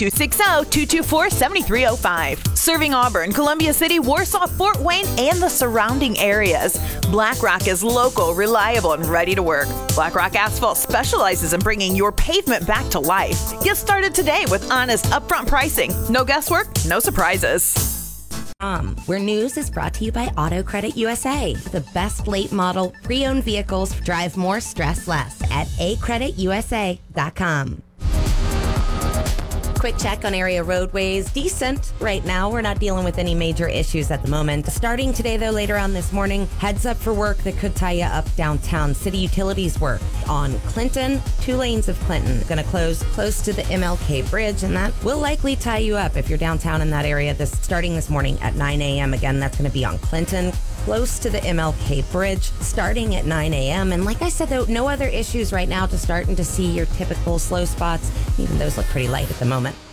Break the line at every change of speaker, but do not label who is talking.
260-224-7305. Serving Auburn, Columbia City, Warsaw, Fort Wayne, and the surrounding areas. BlackRock is local, reliable, and ready to work. BlackRock Asphalt specializes in bringing your pavement back to life. Get started today with honest, upfront pricing. No guesswork, no surprises.
Where news is brought to you by Auto Credit USA. The best late model pre-owned vehicles drive more, stress less at acreditusa.com. Quick check on area roadways. Decent right now. We're not dealing with any major issues at the moment. Starting today, though, later on this morning, heads up for work that could tie you up downtown. City utilities work on Clinton, 2 lanes of Clinton. Going to close close to the MLK Bridge, and that will likely tie you up if you're downtown in that area. Starting this morning at 9 a.m. Again, that's going to be on Clinton, close to the MLK Bridge, starting at 9 a.m. And like I said, though, no other issues right now to starting to see your typical slow spots. Even those look pretty light at the moment.